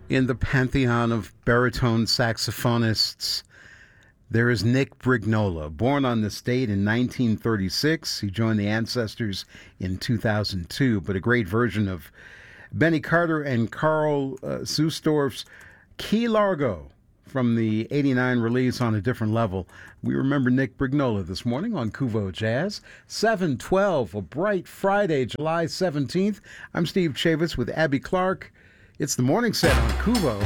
In the pantheon of baritone saxophonists, there is Nick Brignola. Born on this date in 1936, he joined the Ancestors in 2002, but a great version of Benny Carter and Carl Zusdorf's Key Largo from the 89 release On a Different Level. We remember Nick Brignola this morning on Kuvo Jazz. 7:12, a bright Friday, July 17th. I'm Steve Chavitz with Abby Clark. It's the morning set on Kuvo.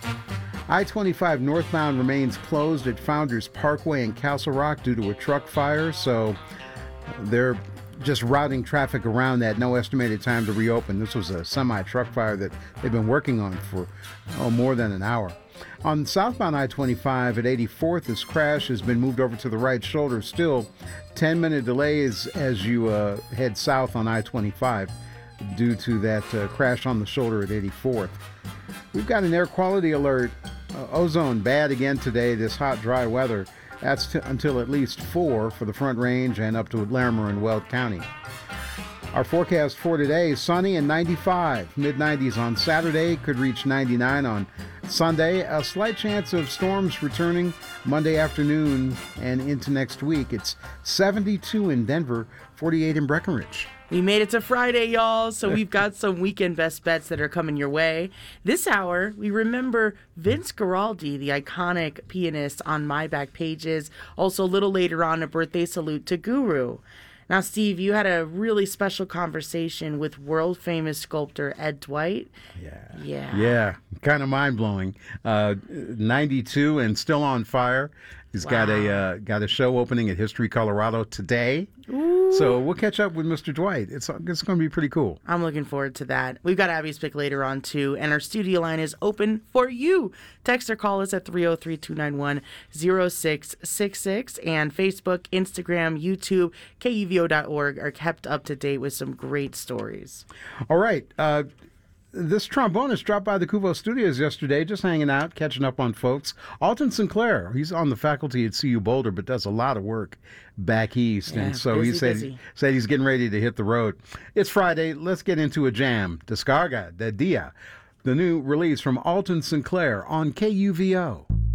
I-25 northbound remains closed at Founders Parkway in Castle Rock due to a truck fire, so they're just routing traffic around that. No estimated time to reopen. This was a semi-truck fire that they've been working on for more than an hour. On southbound I-25 at 84th, this crash has been moved over to the right shoulder. Still 10-minute delays as you head south on I-25 due to that crash on the shoulder at 84th. We've got an air quality alert. Ozone bad again today, this hot, dry weather. That's until at least 4 for the Front Range and up to Larimer and Weld County. Our forecast for today, sunny and 95. Mid-90s on Saturday, could reach 99 on Sunday. A slight chance of storms returning Monday afternoon and into next week. It's 72 in Denver, 48 in Breckenridge. We made it to Friday, y'all, so we've got some weekend best bets that are coming your way. This hour, we remember Vince Guaraldi, the iconic pianist on My Back Pages. Also, a little later on, a birthday salute to Guru. Now, Steve, you had a really special conversation with world-famous sculptor Ed Dwight. Yeah, kind of mind-blowing. 92 and still on fire. He's got a show opening at History Colorado today. Ooh. So we'll catch up with Mr. Dwight. It's going to be pretty cool. I'm looking forward to that. We've got Abby's pick later on, too, and our studio line is open for you. Text or call us at 303-291-0666, and Facebook, Instagram, YouTube, KUVO.org are kept up to date with some great stories. All right. This trombonist dropped by the Kuvo studios yesterday, just hanging out, catching up on folks. Alton Sinclair, he's on the faculty at CU Boulder, but does a lot of work back east. Yeah, and so busy. he said he's getting ready to hit the road. It's Friday. Let's get into a jam. Descarga de Dia, the new release from Alton Sinclair on KUVO.